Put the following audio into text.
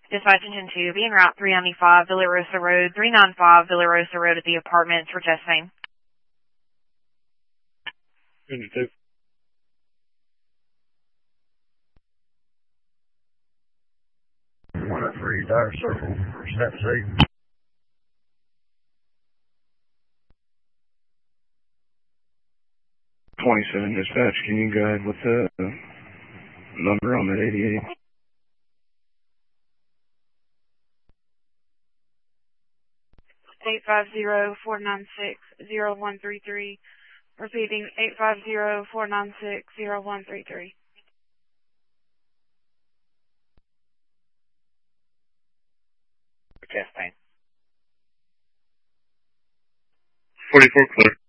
Dispatch engine 2, being route 395 Villa Rosa Road, 395 Villa Rosa Road at the apartments for testing. Engine 2. One at 3 Dire Circle, Snap C. 27 dispatch, can you guide with the number on that 88? Eight 850-496-0133. Repeating, 850-496-0133. Testing. 44 clear.